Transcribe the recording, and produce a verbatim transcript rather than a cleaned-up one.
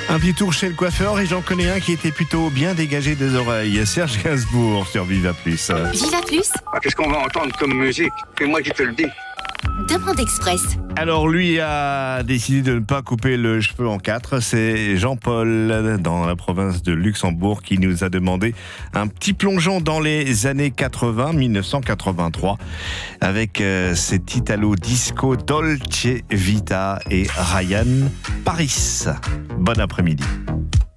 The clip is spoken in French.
Un petit tour chez le coiffeur et j'en connais un qui était plutôt bien dégagé des oreilles. Serge Gainsbourg sur Viva Plus. Viva Plus. Ah, qu'est-ce qu'on va entendre comme musique? C'est moi qui te le dis. Demande Express. Alors lui a décidé de ne pas couper le cheveu en quatre. C'est Jean-Paul dans la province de Luxembourg qui nous a demandé un petit plongeon dans les années quatre-vingts, dix-neuf cent quatre-vingt-trois, avec euh, cet Italo Disco Dolce Vita et Ryan Paris. Bon après-midi.